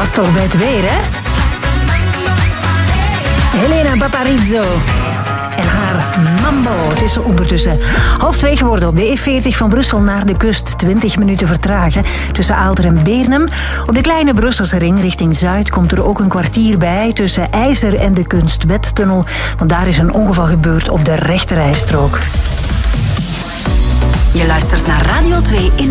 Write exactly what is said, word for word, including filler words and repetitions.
Past toch bij het weer, hè? Helena Paparizzo en haar Mambo. Het is ondertussen half twee geworden op de E veertig van Brussel naar de kust. twintig minuten vertragen tussen Aalter en Beernem. Op de kleine Brusselse ring richting Zuid komt er ook een kwartier bij tussen IJzer en de Kunstwettunnel. Want daar is een ongeval gebeurd op de rechterrijstrook. Je luistert naar Radio twee in